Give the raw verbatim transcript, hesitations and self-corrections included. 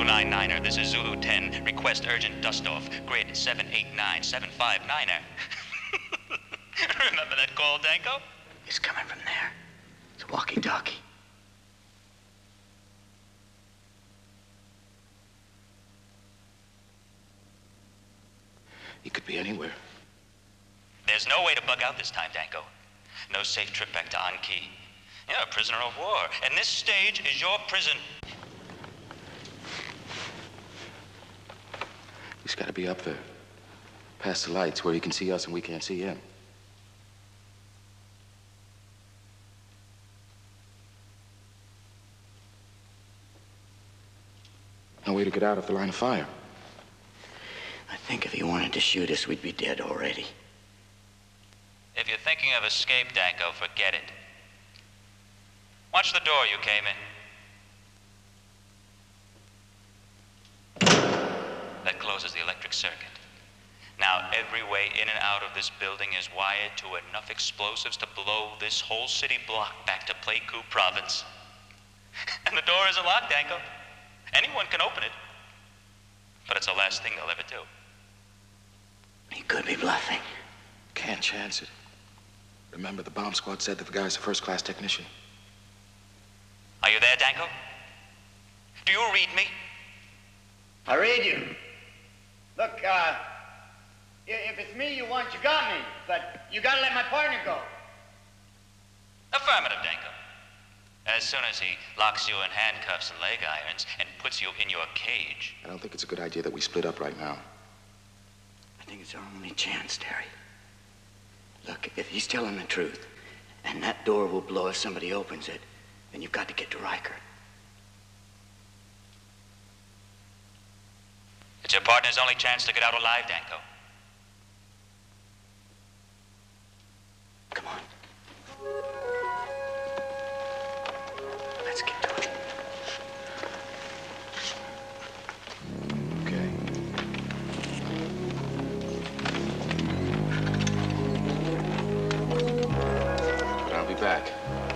nine niner, this is Zulu ten. Request urgent dust-off. Grid seven eight nine seven five niner. Remember that call, Danko? It's coming from there. It's a walkie-talkie. He could be anywhere. There's no way to bug out this time, Danko. No safe trip back to Anki. You're a prisoner of war, and this stage is your prison. He's got to be up there, past the lights, where he can see us and we can't see him. No way to get out of the line of fire. I think if he wanted to shoot us, we'd be dead already. If you're thinking of escape, Danko, forget it. Watch the door you came in. That closes the electric circuit. Now, every way in and out of this building is wired to enough explosives to blow this whole city block back to Pleiku province. And the door isn't locked, Danko. Anyone can open it. But it's the last thing they'll ever do. He could be bluffing. Can't chance it. Remember, the bomb squad said that the guy's a first-class technician. Are you there, Danko? Do you read me? I read you. Look, uh, if it's me you want, you got me. But you gotta let my partner go. Affirmative, Danko. As soon as he locks you in handcuffs and leg irons and puts you in your cage. I don't think it's a good idea that we split up right now. I think it's our only chance, Terry. Look, if he's telling the truth, and that door will blow if somebody opens it, then you've got to get to Riker. It's your partner's only chance to get out alive, Danko. Come on. Let's get to it. Okay. But I'll be back.